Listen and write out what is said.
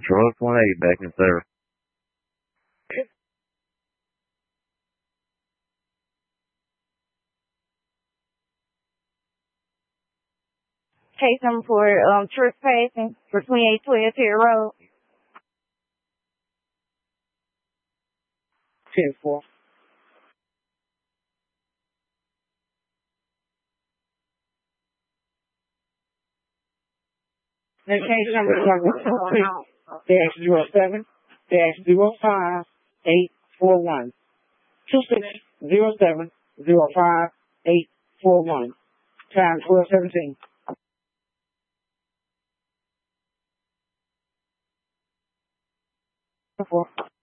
Truck 18 back in service. Case number for trespassing for 2812 Terry Road. 10-4. And case number -07-05-841. 26-07-05-841. Time 12:17.